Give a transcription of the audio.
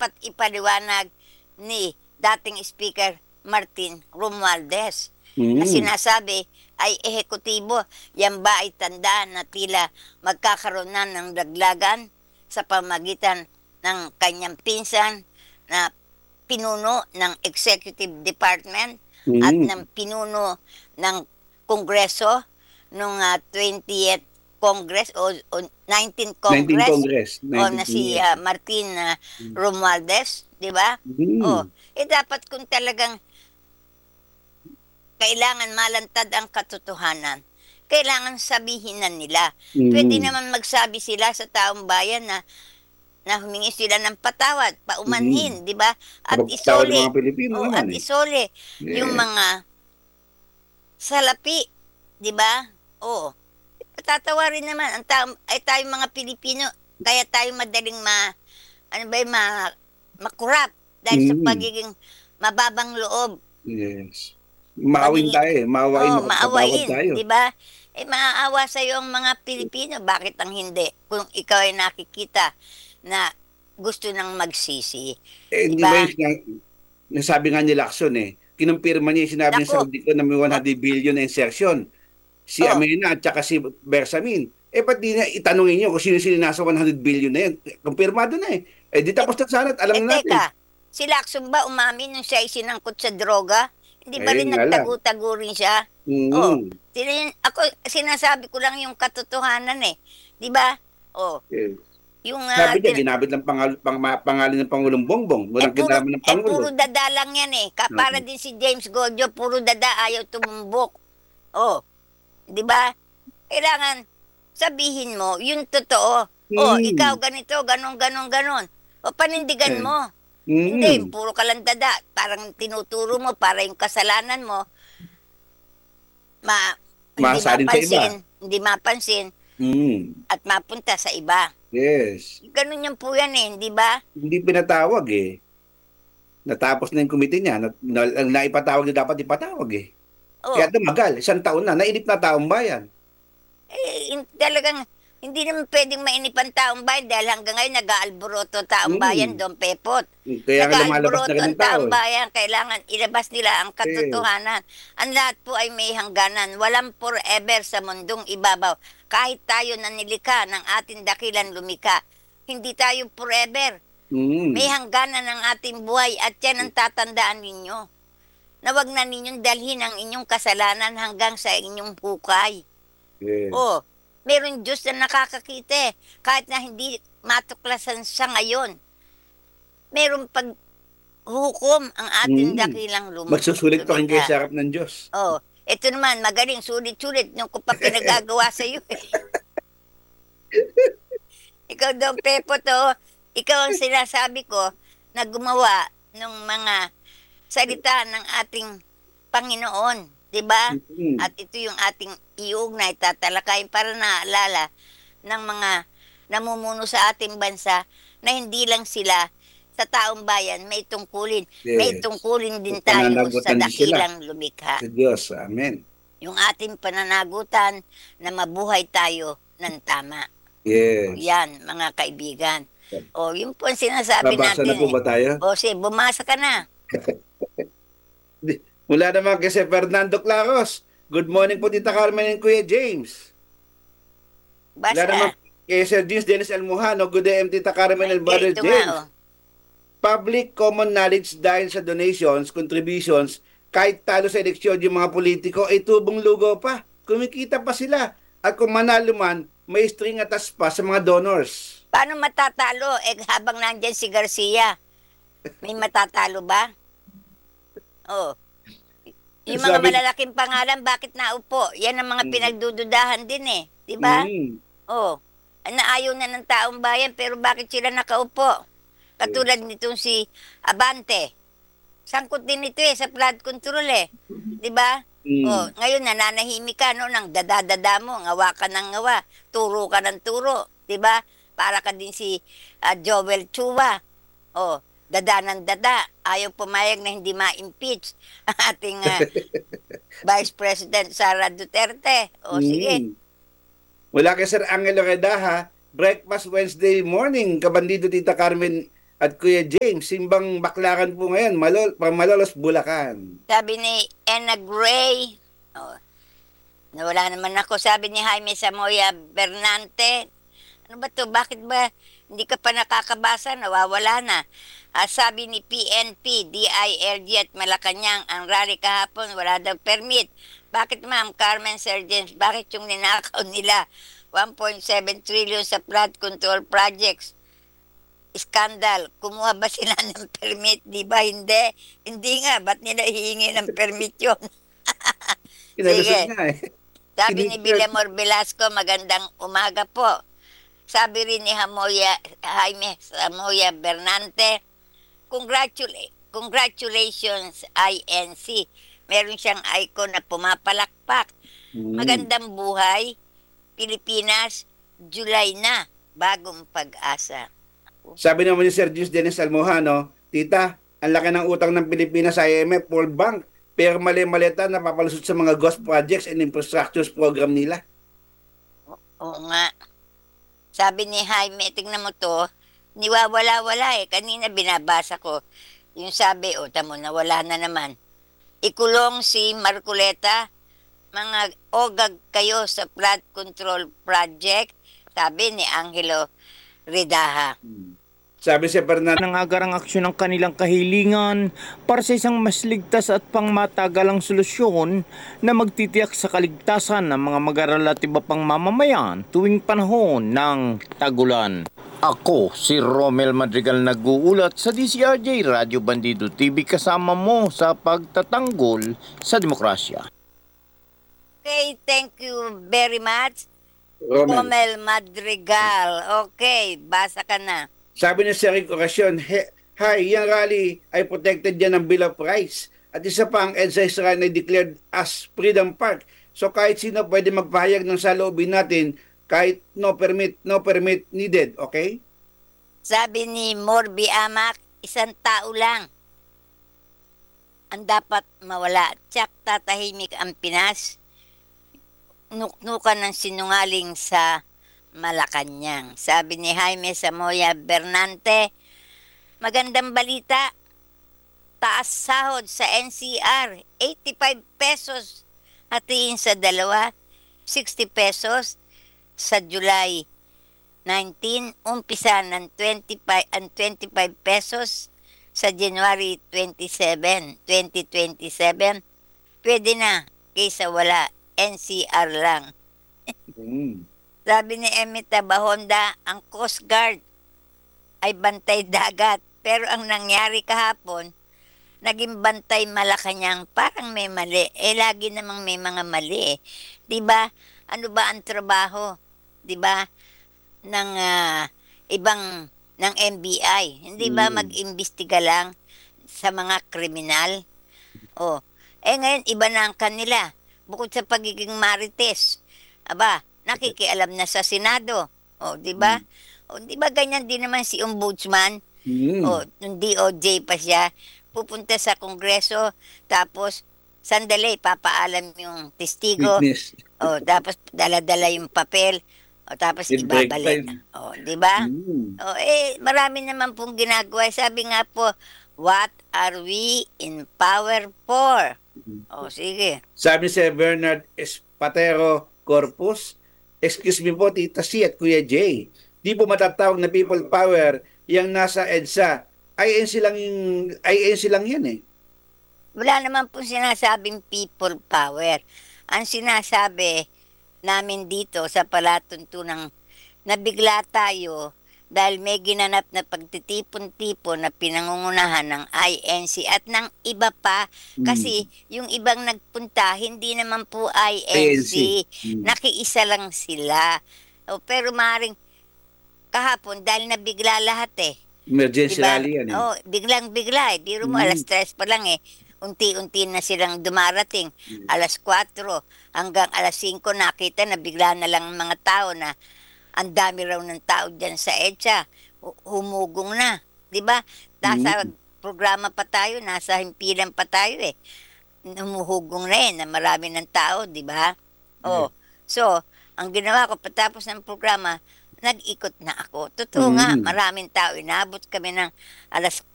dapat ipaliwanag ni dating Speaker Martin Romualdez na Mm. sinasabi ay ehekutibo. Yan ba ay tanda na tila magkakaroon na ng daglagan sa pamagitan ng kanyang pinsan na pinuno ng Executive Department at Mm. ng pinuno ng Kongreso nung 20th Congress o 19th 19 Congress Congress. o 19 na si Congress. Martin Romualdez, di ba? O, Mm. dapat kung talagang kailangan malantad ang katotohanan, kailangan sabihin na nila. Pwede Mm. naman magsabi sila sa taong bayan na humingi sila ng patawad, Mm. paumanhin, di ba? At Kapagpatawad ng isole, mga Pilipino naman at eh. isole yung Yes. mga salapi, di ba? O, patatawarin naman ang ay tayong mga Pilipino, kaya tayo madaling ano ba yung makurap dahil sa Mm. pagiging mababang loob. Yes. Maawin Pagiging, tayo eh. Maawain, makapagpatawad maawain, tayo. di ba? Maaawa sa iyo ang mga Pilipino. Bakit ang hindi? Kung ikaw ay nakikita na gusto nang magsisi, Eh, di hindi ba ba? yung nasabi nga ni Lacson eh. Kinumpirma niya yung sinabi niya sa Nako, audit ko na may oh, 100 billion na insertion. Si oh, Amena at saka si Bersamin. Eh, ba't di na itanungin niyo kung sino-sino nasa 100 billion na yan? Kumpirmado na eh. Eh, di eh, tapos na sana at alam na natin. teka, si Lacson ba umamin nung siya ay sinangkot sa droga? Hindi ba Ayun rin nga lang. nagtago-tago rin siya? Oh, Mm. ako, sinasabi ko lang yung katotohanan eh. Di ba? Oh, Eh, yung sabi niya, ginamit lang pangalan ng Pangulong Bongbong. Walang kinalaman ng puro Pangulo. dada lang yan eh. Para Okay. din si James Gojo, puro dada, ayaw tumumbok. Oh, di ba? Kailangan sabihin mo, yung totoo. Oh, ikaw Mm. ganito, ganon, ganon, ganon. O panindigan Eh, mo. Hindi, mm. puro ka lang dada. Parang tinuturo mo para yung kasalanan mo, ma, hindi Masasalin sa iba. hindi mapansin Mm. at mapunta sa iba. Yes. Ganun yan po yan eh, di ba? Hindi pinatawag eh. Natapos na yung committee niya. Naipatawag na dapat ipatawag eh. Oh, Kaya tumagal. 1 taon na. Nainip na taong bayan. talagang hindi naman pwedeng mainip ang taong bayan dahil hanggang ngayon nag-aalboroto taong bayan, Mm. Don Pepot. Kaya nga lumalabas na Nag-aalboroto rin ang ng tao taong eh. bayan, kailangan ilabas nila ang Eh, katotohanan. Ang lahat po ay may hangganan. Walang forever sa mundong ibabaw. Kahit tayo na nilikha ng ating dakilan lumika, hindi tayo forever. May mm. hangganan ang ating buhay at yan ang tatandaan ninyo. Na wag na ninyong dalhin ang inyong kasalanan hanggang sa inyong hukay. Yes. Oh, meron Diyos na nakakakita eh. Kahit na hindi matuklasan siya ngayon. Meron paghukom ang ating Mm. dakilang Magsusulit pa rin kayo lumikha. sa harap ng Diyos. Oh, ito naman, magaling, sulit-sulit nung ko pa pinagagawa sa iyo eh. Ikaw daw, Pepo, to, ikaw ang sinasabi ko na gumawa ng mga salita ng ating Panginoon, 'di ba? Mm. At ito yung ating iugnay, tatalakayin para naalala ng mga namumuno sa ating bansa na hindi lang sila sa taong bayan may tungkulin. May Yes. tungkulin din tayo sa Pananagutan din sila dakilang lumikha. sa Diyos. Amen. Yung ating pananagutan na mabuhay tayo ng tama. Yes. Yan, mga kaibigan. O, yun po ang sinasabi Babasa na natin po eh. ba tayo? O, bumasa ka na. Mula naman kay Sir Fernando Claros. Good morning po, Tita Carmen and Kuya James. Mula naman Basa. kay Sir James Dennis Almojano. Good day, Tita Carmen and Brother Ito nga, James. oh. Public common knowledge dahil sa donations, contributions, kahit talo sa eleksyon yung mga politiko, ay tubong lugo pa. Kumikita pa sila. At kung manalo man, may string atas pa sa mga donors. Paano matatalo? Habang nandyan si Garcia, may matatalo ba? Oh. Yung mga Sabi- malalaking pangalan, bakit naupo? Yan ang mga pinagdududahan din eh. Di ba? Mm. Oh. Naayaw na ng taong bayan, pero bakit sila nakaupo? Katulad nitong si Abante. Sangkot din ito eh, sa flood control eh. Di ba? Mm. Oh, ngayon nananahimik ka no nang dadadada mo, ngawa ka ng ngawa, turo ka ng turo, 'di ba? Para ka din si Joel Chua. Oh, dada ng dada, ayaw pumayag na hindi ma-impeach ang ating Vice President Sara Duterte. O sige. Mm. Mula kay Sir Angelo Redaha, breakfast Wednesday morning, kabandido Tita Carmen at Kuya James, simbang baklaran po ngayon, Malolos, Bulacan. Sabi ni Enna Gray, oh, nawala naman ako. Sabi ni Jaime Samoya Bernante, ano ba to? Bakit ba hindi ka pa nakakabasa? Nawawala na. Sabi ni PNP, DILG at Malacanang, ang rally kahapon, wala daw permit. Bakit ma'am, Carmen Sergens, bakit yung ninakaw nila 1.7 trillion sa flood control projects? Scandal, kumuha ba sila ng permit? Di ba? Hindi. Hindi nga, ba't nila hihingi ng permit yun? Kinalusot Sige. nga eh. Sabi ni Tinitira- Villamor Velasco, magandang umaga po. Sabi rin ni Jaime Samoya Bernante, congratulations INC. Meron siyang icon na pumapalakpak. Magandang buhay, Pilipinas, July na, bagong pag-asa. Sabi naman ni Sir Juice Dennis Almohano, Tita, ang laki ng utang ng Pilipinas sa IMF, World Bank, pero mali-malita na papalusot sa mga ghost projects and infrastructures program nila. Oo nga. Sabi ni Jaime, tingnan mo to, niwawala-wala eh. Kanina binabasa ko. Yung sabi, tamo, nawala na naman. Ikulong si Marcoleta, mga ogag kayo sa flood control project, sabi ni Angelo Ridaha. Sabi si Fernando, Nangagarang aksyon ng kanilang kahilingan para sa isang mas ligtas at pangmatagalang solusyon na magtitiyak sa kaligtasan ng mga mag-aral at iba pang mamamayan tuwing panahon ng tagulan. Ako si Romel Madrigal nag-uulat sa DCRJ Radio Bandido TV kasama mo sa pagtatanggol sa demokrasya. Okay, thank you very much. Romel. Romel Madrigal. Okay, basa ka na. Sabi ni Sir Rick Oracion, hi, yung rally ay protected yan ng Bill of Rights. At isa pa, ang EDSA Israel ay declared as Freedom Park. So kahit sino pwede magpahayag ng saloobin natin kahit no permit needed, okay? Sabi ni Morbi Amak, isang tao lang ang dapat mawala. Tsak tatahimik ang Pinas. Nuknukan ng sinungaling sa Malacanang. Sabi ni Jaime Samoya Bernante, magandang balita. Taas sahod sa NCR, 85 pesos. Hatiin sa dalawa, 60 pesos sa July 19, umpisa ng 25 pesos sa January 27, 2027. Pwede na kaysa wala, NCR lang. Sabi ni Emita Bahonda, ang Coast Guard ay bantay dagat. Pero ang nangyari kahapon, naging bantay Malacanang, parang may mali. Lagi namang may mga mali eh. Diba? Ano ba ang trabaho? Diba? Ng ng NBI. Hindi ba mag-imbestiga lang sa mga kriminal? Ngayon, iba na ang kanila. Bukod sa pagiging marites. Aba, nakikialam na sa Senado. Di ba? Di ba ganyan din naman si Ombudsman? Nung DOJ pa siya, pupunta sa Kongreso, tapos sandali, papaalam yung testigo. Witness. Tapos dala-dala yung papel. Tapos In break ibabalik. time. Di ba? Marami naman pong ginagawa. Sabi nga po, what are we in power for? Sige. Sabi si Bernard Espatero Corpus, excuse me po, Tita C at Kuya J. Di po matatawag na people power yung nasa EDSA. INC lang yan eh. Wala naman po sinasabing people power. Ang sinasabi namin dito sa palatuntunang nabigla tayo dahil may ginanap na pagtitipon-tipon na pinangungunahan ng INC at ng iba pa. Kasi yung ibang nagpunta, hindi naman po INC. Nakiisa lang sila. Pero maaaring kahapon dahil nabigla lahat eh. Emergency Diba? rally yan eh. Biglang-bigla eh. Biro mo, alas 3 pa lang eh. Unti-unti na silang dumarating. Alas 4 hanggang alas 5 nakita na bigla na lang mga tao na ang dami raw ng tao dyan sa EDSA. Humugong na. Diba? Nasa programa pa tayo, nasa himpilan pa tayo eh. Humuhugong na eh, na marami ng tao, diba? So, ang ginawa ko patapos ng programa, nag-ikot na ako. Totoo nga, Mm. maraming tao. Inabot kami ng alas